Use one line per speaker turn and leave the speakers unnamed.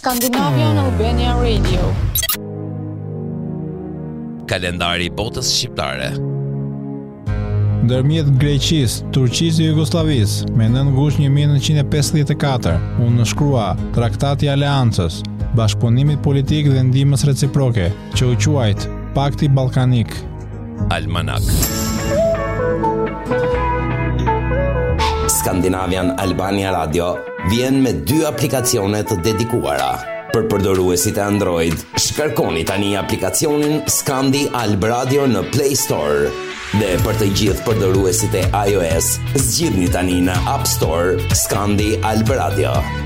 Scandinavian Albania Radio.
Kalendari i botës shqiptare.
Ndërmjet Greqisë, Turqisë dhe Jugosllavisë, me 9 gusht 1954, u nënshkrua Traktati i Aleancës, Bashkëpunimit Politik dhe Ndihmës Reciproke, që u quajt Pakti Ballkanik.
Almanak.
Scandinavian Albania Radio vjen me 2 aplikacione të dedikuara. Për përdoruesit e Android, shkarkoni tani aplikacionin Scandi Alb Radio në Play Store. Dhe për të gjithë përdoruesit e iOS, zgjidhni tani në App Store Scandi Alb Radio.